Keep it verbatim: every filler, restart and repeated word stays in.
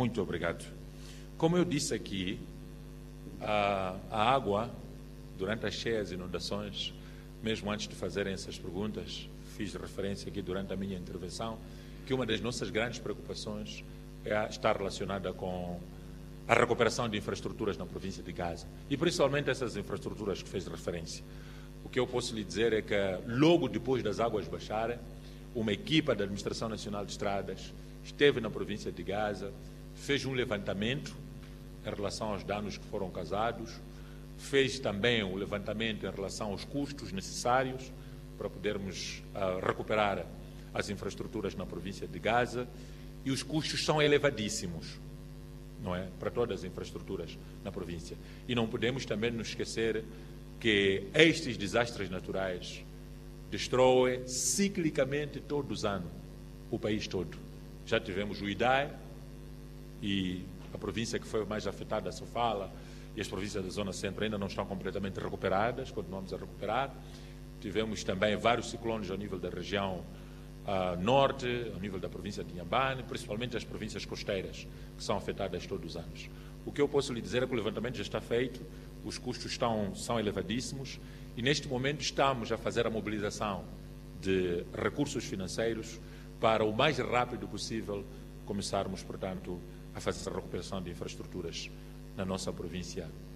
Muito obrigado. Como eu disse aqui, a, a água, durante as cheias e inundações, mesmo antes de fazerem essas perguntas, fiz referência aqui durante a minha intervenção, que uma das nossas grandes preocupações é, está relacionada com a recuperação de infraestruturas na província de Gaza, e principalmente essas infraestruturas que fez referência. O que eu posso lhe dizer é que, logo depois das águas baixarem, uma equipa da Administração Nacional de Estradas esteve na província de Gaza, fez um levantamento em relação aos danos que foram causados, fez também um levantamento em relação aos custos necessários para podermos uh, recuperar as infraestruturas na província de Gaza, e os custos são elevadíssimos, não é? Para todas as infraestruturas na província. E não podemos também nos esquecer que estes desastres naturais destroem ciclicamente todos os anos o país todo. Já tivemos o Idai, e a província que foi mais afetada, a Sofala, e as províncias da Zona Centro ainda não estão completamente recuperadas, continuamos a recuperar. Tivemos também vários ciclones ao nível da região uh, norte, ao nível da província de Inhambane, principalmente as províncias costeiras, que são afetadas todos os anos. O que eu posso lhe dizer é que o levantamento já está feito, os custos estão, são elevadíssimos, e neste momento estamos a fazer a mobilização de recursos financeiros para o mais rápido possível começarmos, portanto, a fazer a recuperação de infraestruturas na nossa província